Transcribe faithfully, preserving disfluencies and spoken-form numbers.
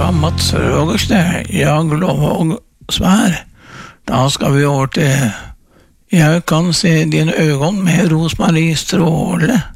var Mats Rogerstad, Jag lovar svär. Da skal vi over til Jeg kan se dine øgon med Rosmarie Stråle.